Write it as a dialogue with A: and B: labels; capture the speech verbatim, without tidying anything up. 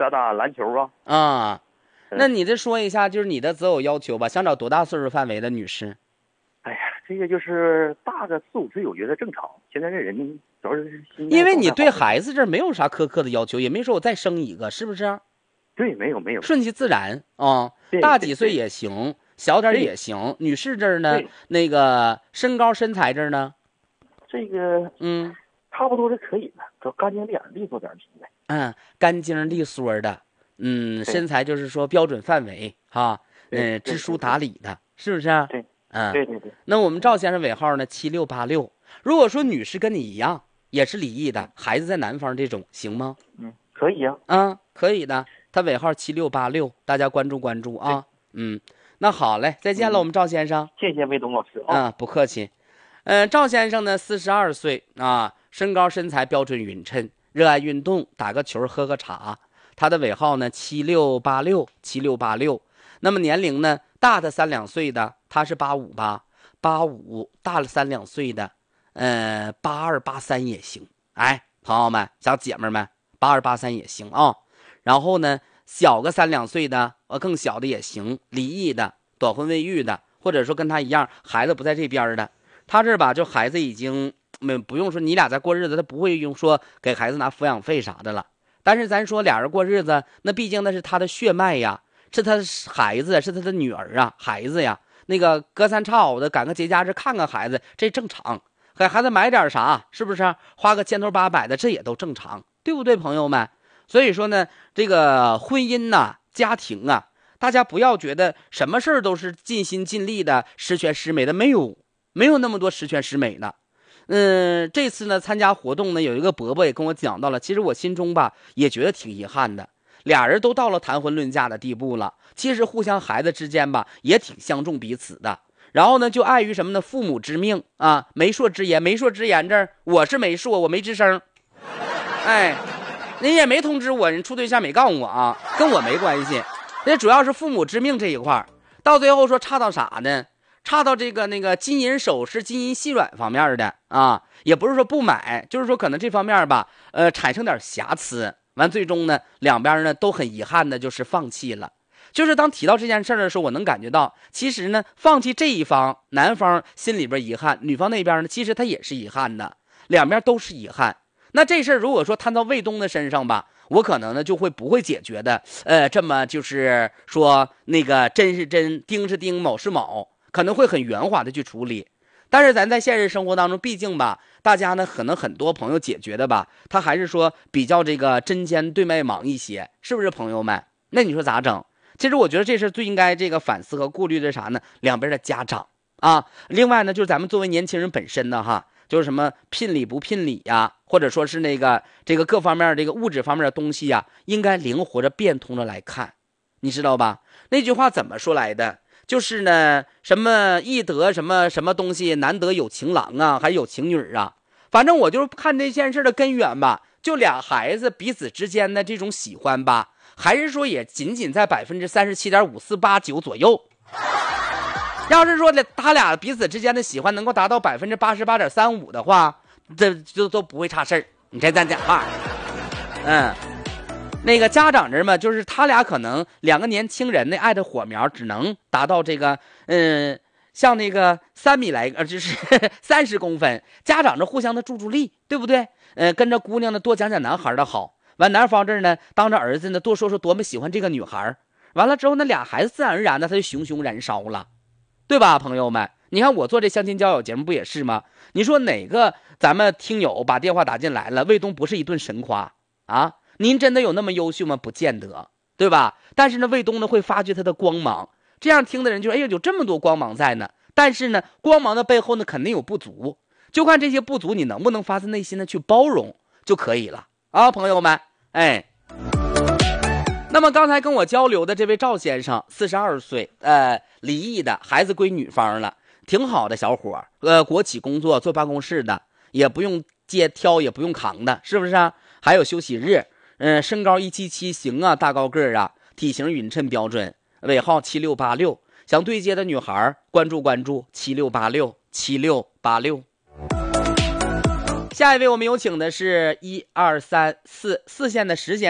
A: 打打篮球啊。
B: 啊，那你这说一下，就是你的择偶要求吧，想找多大岁数范围的女士？
A: 哎呀，这个就是大个四五岁，我觉得正常。现在这人主要是心态
B: 因为你对
A: 状态好
B: 孩子这儿没有啥苛刻的要求，也没说我再生一个，是不是？
A: 对，没有没有，
B: 顺其自然啊，
A: 对
B: 大几岁
A: 对对
B: 也行，小点儿
A: 对
B: 也行。女士这儿呢
A: 对，
B: 那个身高身材这儿呢，
A: 这个
B: 嗯
A: 差不多是可以的，都干净点儿、利索点儿行呗。
B: 嗯，干净利索的，嗯，
A: 对
B: 身材就是说标准范围哈，
A: 对
B: 嗯，知书
A: 对对
B: 达理的，是不是啊？
A: 对
B: 嗯，
A: 对对对，
B: 那我们赵先生尾号呢七六八六。如果说女士跟你一样也是离异的，孩子在南方这种行吗？
A: 嗯，可以呀、
B: 啊，可以的，他尾号七六八六，大家关注关注啊。嗯，那好嘞，再见了，
A: 嗯
B: 我们赵先生。
A: 谢谢魏东老师啊。
B: 啊，不客气。嗯、赵先生呢，四十二岁啊，身高身材标准匀称，热爱运动，打个球，喝个茶。他的尾号呢七六八六七六八六。那么年龄呢，大他三两岁的他是八五八八五，大了三两岁的，呃，八二八三也行。哎，朋友们，小姐妹们，八二八三也行啊。然后呢，小个三两岁的，呃，更小的也行，离异的、短婚未育的，或者说跟他一样孩子不在这边的，他这吧就孩子已经没不用说你俩在过日子，他不会用说给孩子拿抚养费啥的了。但是咱说俩人过日子，那毕竟那是他的血脉呀，是他孩子，是他的女儿啊，孩子呀。那个隔三差五的赶个节假日看看孩子，这正常。给孩子买点啥，是不是花个千头八百的，这也都正常，对不对，朋友们？所以说呢，这个婚姻呐、家庭啊，大家不要觉得什么事儿都是尽心尽力的、十全十美的，没有，没有那么多十全十美的。嗯，这次呢参加活动呢，有一个伯伯也跟我讲到了，其实我心中吧也觉得挺遗憾的，俩人都到了谈婚论嫁的地步了，其实互相孩子之间吧也挺相中彼此的。然后呢，就碍于什么呢？父母之命啊，媒妁之言。媒妁之言这儿，我是媒妁，我没吱声。哎，人也没通知我，人处对象没告诉我啊，跟我没关系。这主要是父母之命这一块儿，到最后说差到啥呢？差到这个那个金银首饰、金银细软方面的啊，也不是说不买，就是说可能这方面吧，呃，产生点瑕疵。完，最终呢，两边呢都很遗憾的，就是放弃了。就是当提到这件事的时候，我能感觉到，其实呢，放弃这一方，男方心里边遗憾，女方那边呢，其实他也是遗憾的，两边都是遗憾。那这事儿如果说摊到卫东的身上吧，我可能呢就会不会解决的，呃，这么就是说那个真是真，丁是丁，卯是卯，可能会很圆滑的去处理。但是咱在现实生活当中，毕竟吧，大家呢可能很多朋友解决的吧，他还是说比较这个针尖对麦芒一些，是不是朋友们？那你说咋整？其实我觉得这事最应该这个反思和顾虑的啥呢？两边的家长啊，另外呢，就是咱们作为年轻人本身呢，哈，就是什么聘礼不聘礼呀，或者说是那个这个各方面这个物质方面的东西呀，应该灵活着变通着来看，你知道吧？那句话怎么说来的？就是呢，什么易得什么什么东西，难得有情郎啊，还有情女啊。反正我就是看这件事的根源吧，就俩孩子彼此之间的这种喜欢吧。还是说也仅仅在百分之三十七点五四八九左右。要是说他俩彼此之间的喜欢能够达到百分之八十八点三五的话，这就都不会差事儿。你这咱讲话，嗯，那个家长这嘛，就是他俩可能两个年轻人的爱的火苗只能达到这个，嗯，像那个三米来，呃，就是三十公分。家长这互相的助助力，对不对？呃，跟着姑娘呢多讲讲男孩的好。完，男方这儿呢，当着儿子呢，多说说多么喜欢这个女孩。完了之后，那俩孩子自然而然的他就熊熊燃烧了，对吧，朋友们？你看我做这相亲交友节目不也是吗？你说哪个咱们听友把电话打进来了，卫东不是一顿神夸啊？您真的有那么优秀吗？不见得，对吧？但是呢，卫东呢会发掘他的光芒，这样听的人就哎呀，有这么多光芒在呢。但是呢，光芒的背后呢，肯定有不足，就看这些不足你能不能发自内心的去包容就可以了啊，朋友们。哎，那么刚才跟我交流的这位赵先生，四十二岁，呃，离异的，孩子归女方了，挺好的小伙，呃，国企工作，坐办公室的，也不用接挑，也不用扛的，是不是啊？还有休息日，嗯、呃，身高一七七，行啊，大高个儿啊，体型匀称标准，尾号七六八六，想对接的女孩关注关注七六八六七六八六。下一位我们有请的是一二三四四线的时间。